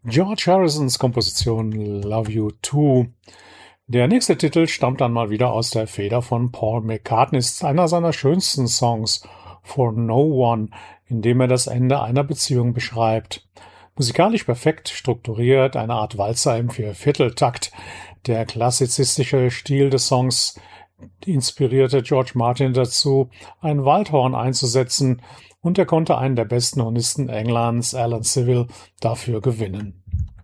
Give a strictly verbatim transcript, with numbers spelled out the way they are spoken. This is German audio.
George Harrisons Komposition Love You Too. Der nächste Titel stammt dann mal wieder aus der Feder von Paul McCartney, ist einer seiner schönsten Songs, For No One, in dem er das Ende einer Beziehung beschreibt. Musikalisch perfekt strukturiert, eine Art Walzer im Viervierteltakt. Der klassizistische Stil des Songs inspirierte George Martin dazu, ein Waldhorn einzusetzen, und er konnte einen der besten Hornisten Englands, Alan Civil, dafür gewinnen.